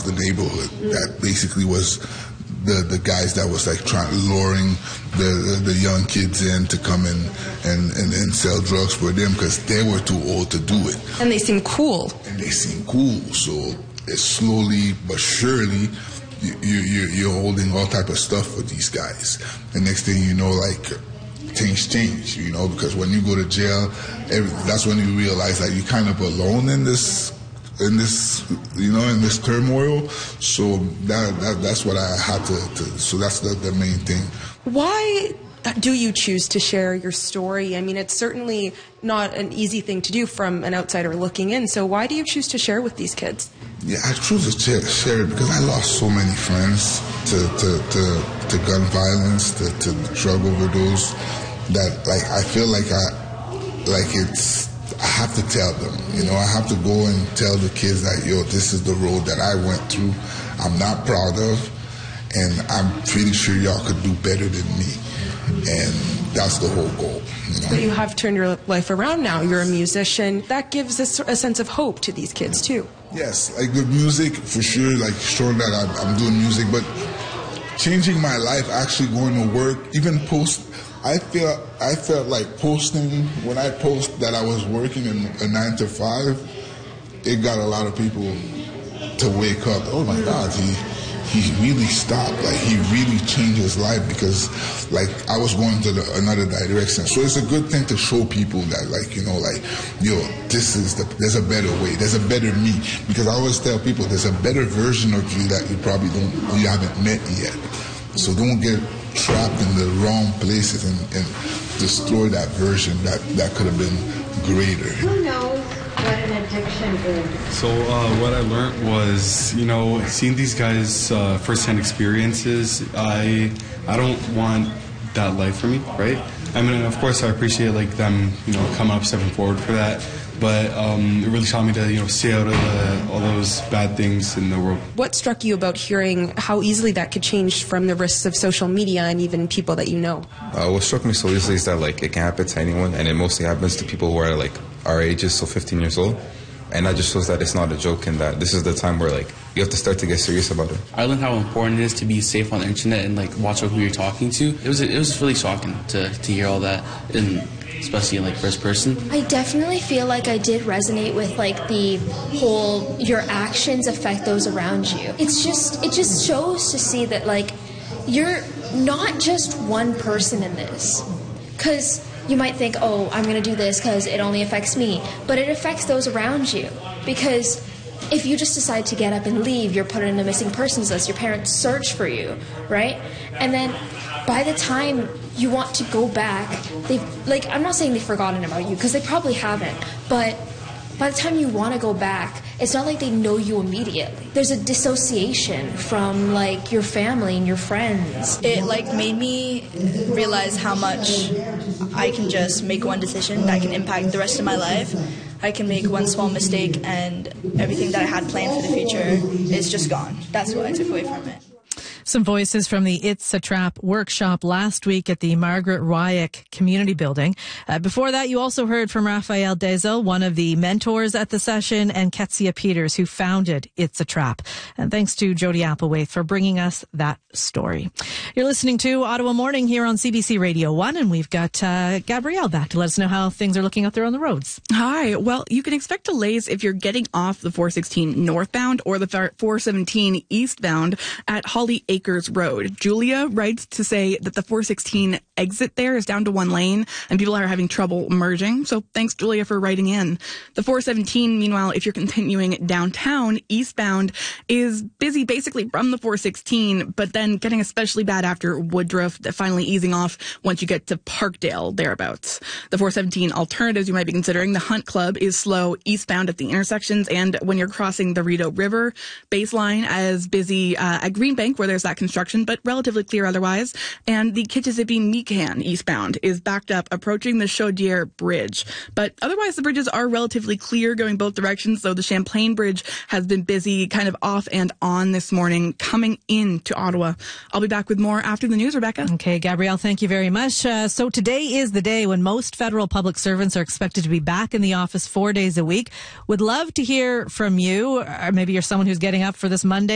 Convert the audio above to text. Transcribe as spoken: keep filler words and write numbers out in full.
the neighborhood that basically was the the guys that was like trying luring the, the the young kids in to come in and and, and sell drugs for them because they were too old to do it. And they seem cool. And they seem cool. So it's slowly but surely you, you you're holding all type of stuff for these guys. The next thing you know, like things change, you know, because when you go to jail, every, that's when you realize that you're kind of alone in this. in this, you know, in this turmoil. So that, that that's what I had to, to so that's the, the main thing. Why do you choose to share your story? I mean, it's certainly not an easy thing to do from an outsider looking in. So why do you choose to share with these kids? Yeah, I choose to share, share it because I lost so many friends to, to, to, to gun violence, to, to drug overdose, that like I feel like I, like it's, I have to tell them, you know, I have to go and tell the kids that, yo, this is the road that I went through. I'm not proud of, and I'm pretty sure y'all could do better than me. And that's the whole goal. You know? But you have turned your life around now. You're a musician. That gives a, a sense of hope to these kids, too. Yes, like the music, for sure, like showing that I'm, I'm doing music, but changing my life, actually going to work, even post. I felt I felt like posting, when I post that I was working in a nine to five, it got a lot of people to wake up. Oh my God, he he really stopped. Like he really changed his life because like I was going to the, another direction. So it's a good thing to show people that, like, you know, like, yo, this is the there's a better way, there's a better me. Because I always tell people there's a better version of you that you probably don't you haven't met yet. So don't get trapped in the wrong places and, and destroy that version that, that could have been greater. Who knows what an addiction is? So uh, what I learned was, you know, seeing these guys' uh, firsthand experiences, I I don't want that life for me, right? I mean, of course, I appreciate like them, you know, coming up, stepping forward for that. But um, it really taught me to, you know, stay out of the, all those bad things in the world. What struck you about hearing how easily that could change from the risks of social media and even people that you know? Uh, what struck me so easily is that, like, it can happen to anyone, and it mostly happens to people who are, like, our ages, so fifteen years old. And that just shows that it's not a joke and that this is the time where, like, you have to start to get serious about it. I learned how important it is to be safe on the internet and, like, watch out who you're talking to. It was it was really shocking to, to hear all that, and especially in, like, first person. I definitely feel like I did resonate with, like, the whole your actions affect those around you. It's just, it just shows to see that, like, you're not just one person in this. Because you might think, oh, I'm going to do this because it only affects me. But it affects those around you. Because if you just decide to get up and leave, you're put in a missing persons list. Your parents search for you, right? And then by the time you want to go back, they've, like, I'm not saying they've forgotten about you, because they probably haven't, but by the time you want to go back, it's not like they know you immediately. There's a dissociation from, like, your family and your friends. It, like, made me realize how much I can just make one decision that can impact the rest of my life. I can make one small mistake and everything that I had planned for the future is just gone. That's what I took away from it. Some voices from the It's a Trap workshop last week at the Margaret Ryack Community Building. Uh, before that, you also heard from Raphael Dezel, one of the mentors at the session, and Ketsia Peters, who founded It's a Trap. And thanks to Jody Applewhite for bringing us that story. You're listening to Ottawa Morning here on C B C Radio one, and we've got uh, Gabrielle back to let us know how things are looking out there on the roads. Hi. Well, you can expect delays if you're getting off the four sixteen northbound or the four seventeen eastbound at Holly Acres Road. Julia writes to say that the four sixteen exit there is down to one lane and people are having trouble merging. So thanks, Julia, for writing in. The four seventeen, meanwhile, if you're continuing downtown eastbound, is busy basically from the four sixteen, but then getting especially bad after Woodruff, finally easing off once you get to Parkdale, thereabouts. The four seventeen alternatives you might be considering, the Hunt Club is slow eastbound at the intersections, and when you're crossing the Rideau River, Baseline as busy uh, at Greenbank, where there's that construction, but relatively clear otherwise. And the Kitchissippi-Meekan eastbound is backed up approaching the Chaudière Bridge. But otherwise, the bridges are relatively clear going both directions, though the Champlain Bridge has been busy kind of off and on this morning coming into Ottawa. I'll be back with more after the news, Rebecca. Okay, Gabrielle, thank you very much. Uh, so today is the day when most federal public servants are expected to be back in the office four days a week. Would love to hear from you. Or maybe you're someone who's getting up for this Monday.